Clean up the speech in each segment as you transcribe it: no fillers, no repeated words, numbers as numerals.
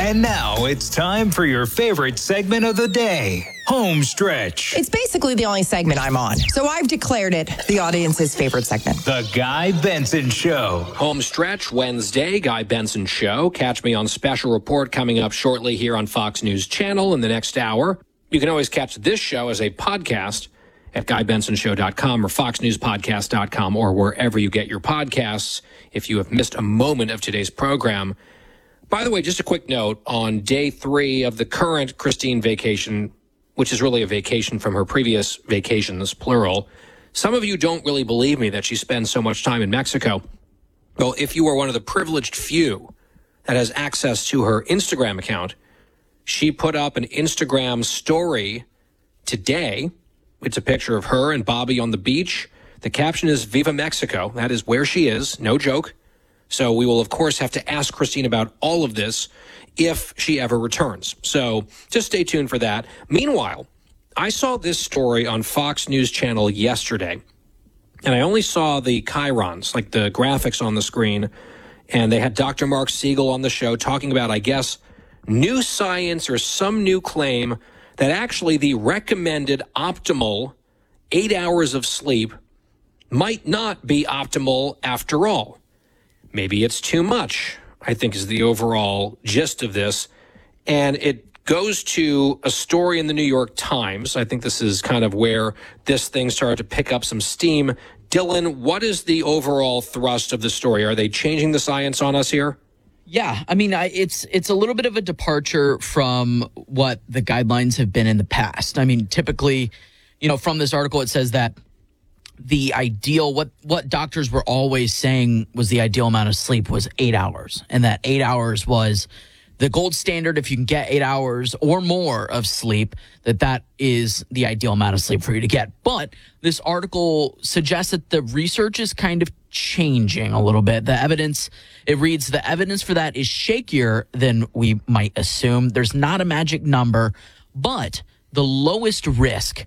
And now it's time for your favorite segment of the day, Home Stretch. It's basically the only segment I'm on, so I've declared it the audience's favorite segment. The Guy Benson Show. Home Stretch, Wednesday, Guy Benson Show. Catch me on Special Report coming up shortly here on Fox News Channel in the next hour. You can always catch this show as a podcast at GuyBensonShow.com or FoxNewsPodcast.com or wherever you get your podcasts if you have missed a moment of today's program. By the way, just a quick note, on day 3 of the current Christine vacation, which is really a vacation from her previous vacations, plural, some of you don't really believe me that she spends so much time in Mexico. Well, if you are one of the privileged few that has access to her Instagram account, she put up an Instagram story today. It's a picture of her and Bobby on the beach. The caption is Viva Mexico. That is where she is. No joke. So we will, of course, have to ask Christine about all of this if she ever returns. So just stay tuned for that. Meanwhile, I saw this story on Fox News Channel yesterday, and I only saw the chyrons, like the graphics on the screen, and they had Dr. Mark Siegel on the show talking about, I guess, new science or some new claim that actually the recommended optimal 8 hours of sleep might not be optimal after all. Maybe it's too much, I think, is the overall gist of this. And it goes to a story in the New York Times. I think this is kind of where this thing started to pick up some steam. Dylan, what is the overall thrust of the story? Are they changing the science on us here? Yeah, I mean, it's a little bit of a departure from what the guidelines have been in the past. I mean, typically, from this article, it says that the ideal, what doctors were always saying was the ideal amount of sleep was 8 hours, and that 8 hours was the gold standard. If you can get 8 hours or more of sleep, that is the ideal amount of sleep for you to get. But this article suggests that the research is kind of changing a little bit. The evidence, it reads, the evidence for that is shakier than we might assume. There's not a magic number, but the lowest risk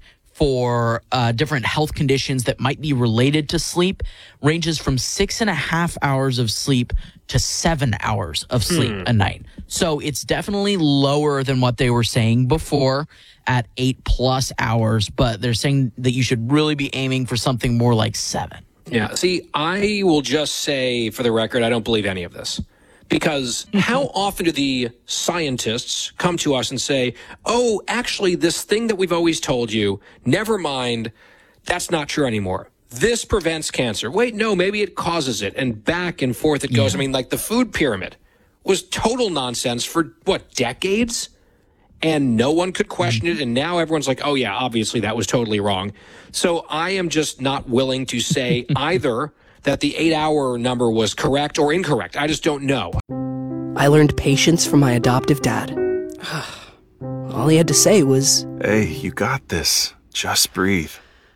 for different health conditions that might be related to sleep ranges from 6.5 hours of sleep to 7 hours of sleep a night. So it's definitely lower than what they were saying before at 8+ hours, but they're saying that you should really be aiming for something more like 7. Yeah. See, I will just say for the record, I don't believe any of this. Because how often do the scientists come to us and say, oh, actually, this thing that we've always told you, never mind, that's not true anymore. This prevents cancer. Wait, no, maybe it causes it. And back and forth it goes. Yeah. I mean, like the food pyramid was total nonsense for, decades? And no one could question it. And now everyone's like, oh, yeah, obviously that was totally wrong. So I am just not willing to say either that the 8-hour number was correct or incorrect. I just don't know. I learned patience from my adoptive dad. All he had to say was, "Hey, you got this. Just breathe."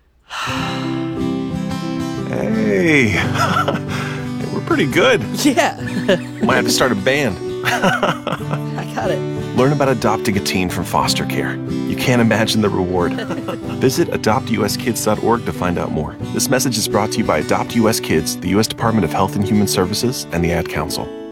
Hey, we're pretty good. Yeah. Might have to start a band. I got it. Learn about adopting a teen from foster care. You can't imagine the reward. Visit adoptuskids.org to find out more. This message is brought to you by Adopt US Kids, the U.S. Department of Health and Human Services, and the Ad Council.